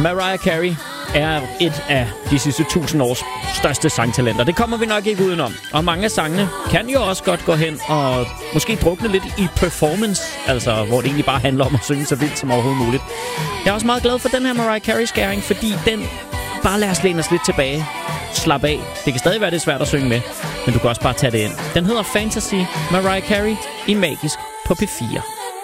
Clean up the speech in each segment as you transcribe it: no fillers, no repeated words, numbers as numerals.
Mariah Carey er et af de sidste 1000 års største sangtalenter. Det kommer vi nok ikke udenom. Og mange af sangene kan jo også godt gå hen og måske drukne lidt i performance. Altså, hvor det egentlig bare handler om at synge så vildt som overhovedet muligt. Jeg er også meget glad for den her Mariah Carey-skæring, fordi den bare lader os læne os lidt tilbage. Slap af. Det kan stadig være, det er svært at synge med, men du kan også bare tage det ind. Den hedder Fantasy, Mariah Carey i Magisk på P4.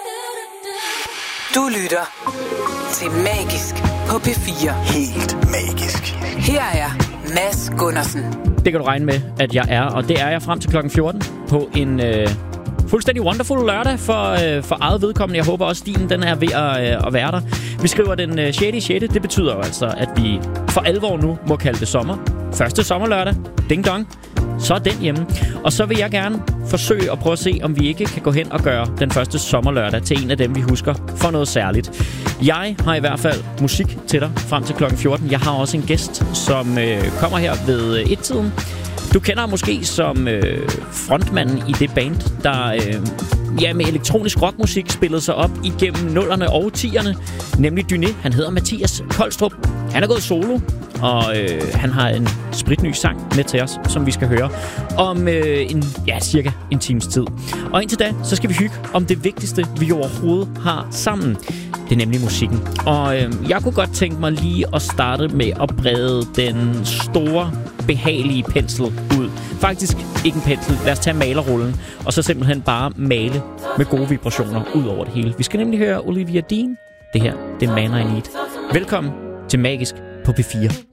Du lytter til Magisk på P4. Helt magisk. Her er Mads Gundersen. Det kan du regne med, at jeg er, og det er jeg frem til klokken 14 på en fuldstændig wonderful lørdag for eget vedkommende. Jeg håber også, din den er ved at være der. Vi skriver den 6.6. Det betyder jo altså, at vi for alvor nu må kalde det sommer. Første sommerlørdag. Ding dong. Så er den hjemme. Og så vil jeg gerne forsøge at prøve at se, om vi ikke kan gå hen og gøre den første sommerlørdag til en af dem, vi husker for noget særligt. Jeg har i hvert fald musik til dig frem til klokken 14. Jeg har også en gæst, som kommer her ved 1-tiden. Du kender ham måske som frontmanden i det band, der med elektronisk rockmusik spillede sig op igennem 0'erne og 10'erne. Nemlig Dyné. Han hedder Mathias Kolstrup. Han er gået solo, og han har en spritny sang med til os, som vi skal høre om cirka en times tid. Og indtil da, så skal vi hygge om det vigtigste, vi overhovedet har sammen. Det er nemlig musikken. Og jeg kunne godt tænke mig lige at starte med at brede den store, behagelige pensel ud. Faktisk ikke en pensel. Lad os tage malerrullen, og så simpelthen bare male med gode vibrationer ud over det hele. Vi skal nemlig høre Olivia Dean. Det her, det er Man I Need. Velkommen til Magisk på P4.